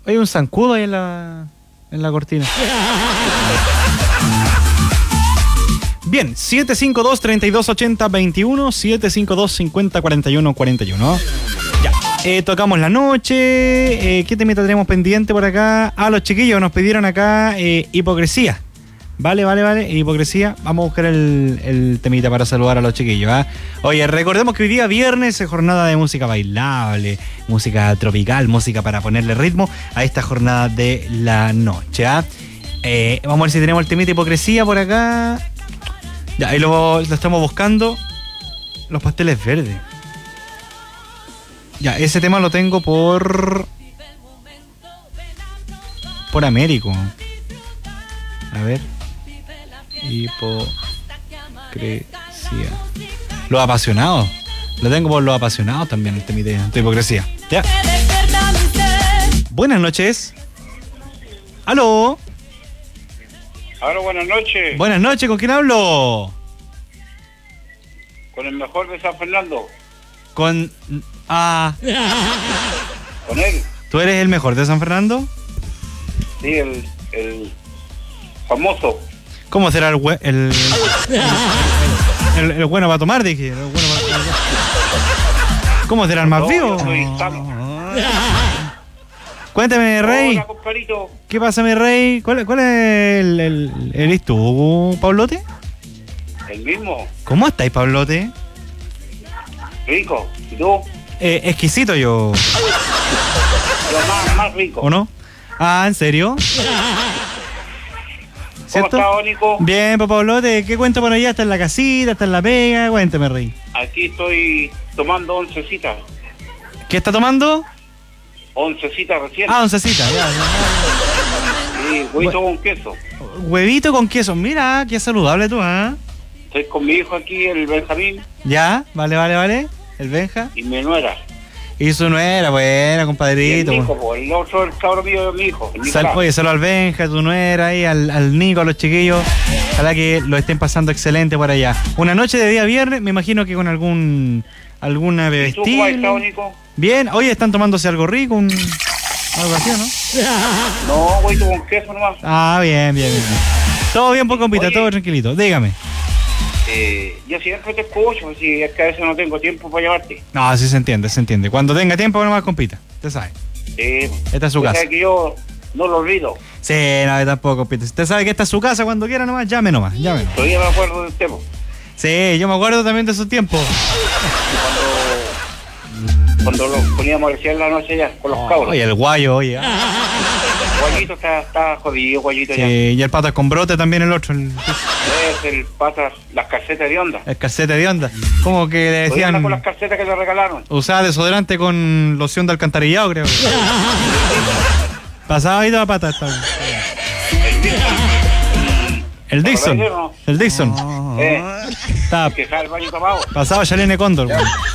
Hay un zancudo ahí en la cortina. Bien, 752-3280-21, 752-50-41-41. Ya, tocamos la noche. ¿Qué temita tenemos pendiente por acá? Los chiquillos nos pidieron acá hipocresía. Vale, hipocresía. Vamos a buscar el temita para saludar a los chiquillos, ¿eh? Oye, recordemos que hoy día viernes es jornada de música bailable, música tropical, música para ponerle ritmo a esta jornada de la noche, ¿eh? Vamos a ver si tenemos el temita hipocresía por acá. Ya, ahí lo estamos buscando. Los pasteles verdes. Ya, ese tema lo tengo por Américo. A ver. Hipocresía. Los apasionados. Lo tengo por los apasionados también, el temita de hipocresía. Ya. Buenas noches. ¿Aló? Ahora, buenas noches. Buenas noches, ¿con quién hablo? Con el mejor de San Fernando. Con Con él. ¿Tú eres el mejor de San Fernando? Sí, el famoso. ¿Cómo será el bueno para tomar? Dije. ¿Cómo será el más vivo? Cuéntame, Rey. Hola, compadrito. ¿Qué pasa, mi Rey? ¿Cuál es ¿Eres tú, Pablote? El mismo. ¿Cómo estáis, Pablote? Rico. ¿Y tú? Exquisito yo. Lo más rico. ¿O no? ¿En serio? ¿Cómo estás, Nico? Bien, Pablote. ¿Qué cuento por allá? ¿Está en la casita? ¿Está en la pega? Cuéntame, Rey. Aquí estoy tomando oncecitas. ¿Qué está tomando? Oncecitas recién. Oncecita, ya. Sí, huevito con queso. Huevito con queso. Mira, qué saludable tú, ¿ah? Estoy con mi hijo aquí, el Benjamín. Ya, vale. El Benja. Y mi nuera. Y su nuera, buena, compadrito. Y el Nico, pues, el otro, el cabro mío de mi hijo. Oye, saludo al Benja, a tu nuera ahí, al Nico, a los chiquillos. Ojalá que lo estén pasando excelente por allá. Una noche de día viernes, me imagino que con alguna bebestible. ¿Y tú cómo has estado, Nico? Bien, oye, están tomándose algo rico, algo así, ¿no? No, huevito con queso nomás. Bien. Todo bien, por compita, todo tranquilito. Dígame. Yo siempre te escucho, si es que a veces no tengo tiempo para llamarte. No, sí se entiende. Cuando tenga tiempo, nomás compita. Usted sabe. Esta es su casa. Sabe que yo no lo olvido. Sí, no, yo tampoco, compita. Usted sabe que esta es su casa, cuando quiera nomás, llame nomás. Todavía me acuerdo del tema. Sí, yo me acuerdo también de esos tiempos. Cuando lo poníamos a en la noche ya, con los cabros. Oye, el guayo, oye. Guayito está jodido, Guayito sí, ya. Y el patas con brote también el otro. Es el patas, las calcetas de onda. El calcete de onda. Como que le decían... con las calcetas que le regalaron. Usaba desodorante con loción de alcantarillado, creo. Pasaba ahí toda pata. El Dixon. El Dixon. Que está el baño tapado. Pasaba Yalene Cóndor.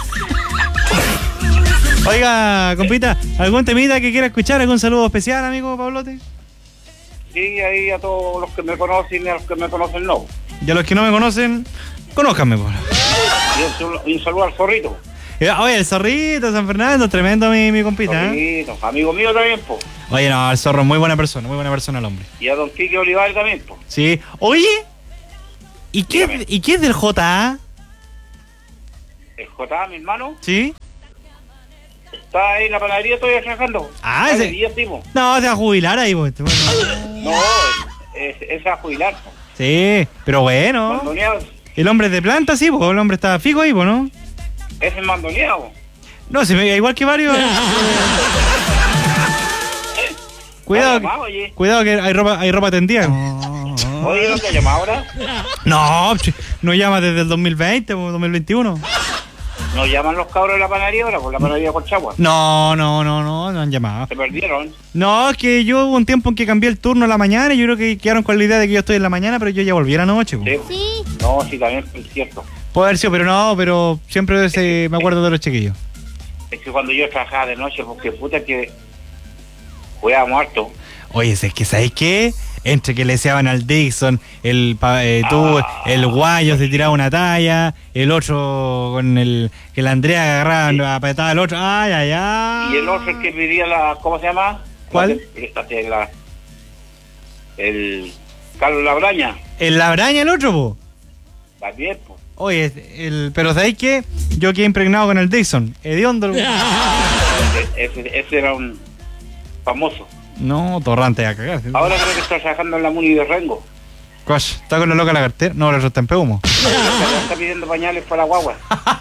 Oiga, compita, ¿algún temita que quiera escuchar? ¿Algún saludo especial, amigo Pablote? Sí, ahí a todos los que me conocen y a los que me conocen no. Y a los que no me conocen, conózcanme, por Y un saludo al Zorrito. Oye, el Zorrito, San Fernando, tremendo mi compita. Zorrito, amigo mío también, po. Oye, no, el Zorro, muy buena persona el hombre. Y a don Quique Olivares también, po. Sí. Oye, ¿y qué es del JA? ¿El JA, mi hermano? Sí. Está ahí en la panadería, estoy trabajando. Ese. No, se va a jubilar ahí, pues. No, es a jubilar. Sí, pero bueno. Mandoneado. El hombre es de planta, sí, pues el hombre está fijo ahí, pues, ¿no? Es el mandoneado. No, se me ve igual que varios. Cuidado que hay ropa tendida. Oye, ¿no te llama ahora? No llama desde el 2020 o 2021. ¿No llaman los cabros de la panadería ahora? Por la panadería Colchagua. No han llamado. ¿Se perdieron? No, es que yo hubo un tiempo en que cambié el turno a la mañana y yo creo que quedaron con la idea de que yo estoy en la mañana, pero yo ya volví a la noche. Sí. No, sí, también es cierto. Puede haber sido, pero siempre me acuerdo de los chiquillos. Es que cuando yo trabajaba de noche, porque puta que jugábamos harto. Oye, es que ¿sabes qué? Entre que le deseaban al Dixon, el guayo se tiraba una talla, el otro con que la Andrea agarraba, apretaba al otro, ay. Y el otro el que vivía ¿cómo se llama? ¿Cuál? El Carlos Labraña. ¿El Labraña el otro, po? También, pues. Oye, pero ¿sabéis qué? Yo quedé impregnado con el Dixon. Hediondo. Ese era un famoso. No, torrante a cagar. Ahora creo que está trabajando en la Muni de Rengo. Coach, ¿está con la loca la cartera? No, el otro está en Peumo. Está pidiendo pañales para la guagua.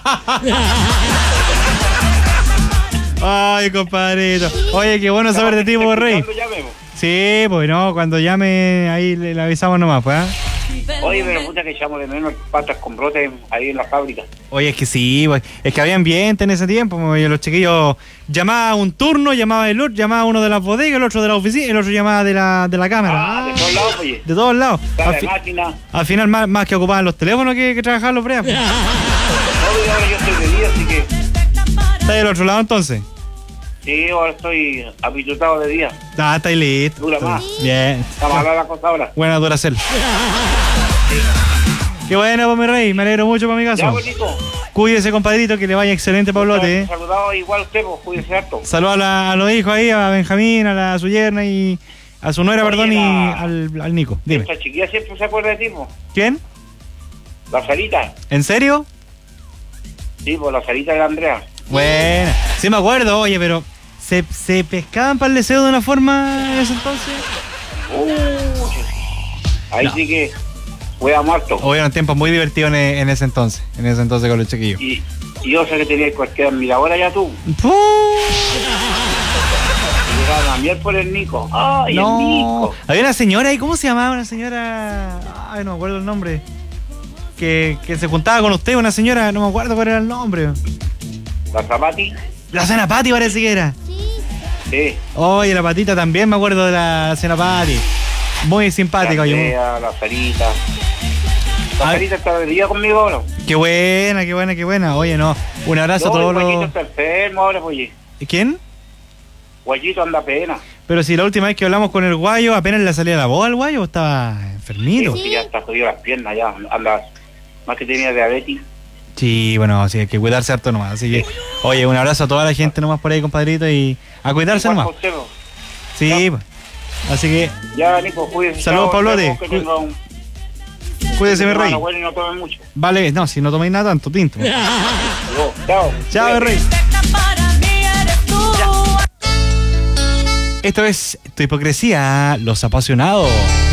Ay, compadrito. Oye, qué bueno saber de ti, pues, Rey. Sí, pues no, cuando llame ahí le avisamos nomás, pues. Oye, pero puta que echamos de menos patas con brotes ahí en la fábrica. Oye, es que sí, pues, es que había ambiente en ese tiempo, pues, los chiquillos llamaban un turno, llamaba el otro, llamaba uno de las bodegas, el otro de la oficina, el otro llamaba de la cámara. De todos lados, oye. De todos lados. Máquina. Al final más que ocupaban los teléfonos que trabajaban los breas. Oye, ahora yo estoy de día, así que... ¿Estás del otro lado entonces? Sí, ahora estoy habituado de día. Ah, está ahí listo. Dura más. Bien. Está mala la cosa ahora. Buena Duracell. Qué bueno, pues, mi Rey. Me alegro mucho por mi caso. Ya, bonito. Cuídese, compadrito, que le vaya excelente, Pablote. Saludado igual usted, pues, cuídese harto. Saludos a los hijos ahí, a Benjamín, a su yerna y a su nuera, perdón, y al Nico. Dime. Esta chiquilla siempre se acuerda de ti, pues. ¿Quién? La Sarita. ¿En serio? Sí, pues la Sarita de la Andrea. Bueno, sí me acuerdo, oye, pero ¿se pescaban para el deseo de una forma en ese entonces? Ahí no. Sí que fue a muerto. Hoy eran tiempos muy divertidos en ese entonces con los chiquillos. Y yo sé que tenía cualquier admiradora ya tú. Llegaron a miel por el Nico. ¡Ay, no. el Nico! Había una señora ahí, ¿cómo se llamaba? Una señora... Ay, no me acuerdo el nombre. Que se juntaba con usted, una señora, no me acuerdo cuál era el nombre. La Zapati. La Cena Pati parece que era. Sí. Oye, la Patita también me acuerdo de la Cena Pati. Muy simpática, oye. La Sarita. La Sarita está de día conmigo ahora. Qué buena. Oye, no. Un abrazo a todos los... Guayito está enfermo ahora, oye. ¿Quién? Guayito anda pena. Pero si la última vez que hablamos con el Guayo apenas le salía la voz al Guayo, estaba enfermito. Sí, ya está jodido las piernas, ya anda. Más que tenía diabetes. Sí, bueno, así hay que cuidarse harto nomás. Así que, oye, un abrazo a toda la gente nomás por ahí, compadrito, y a cuidarse nomás. Sí, pues. Así que... Ya, Nico, cuídese. Saludos, Pablote. Cuídese, mi Rey. Bueno, no tomen mucho. Vale, no, si no toméis nada tanto, tinto. Chao. Chao, mi Rey. Esto es Tu Hipocresía, Los Apasionados.